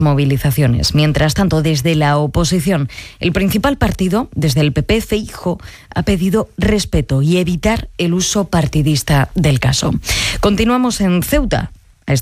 movilizaciones. Mientras tanto, desde la oposición, el principal partido, desde el PP, Feijóo, ha pedido respeto y evitar el uso partidista del caso. Continuamos en Ceuta.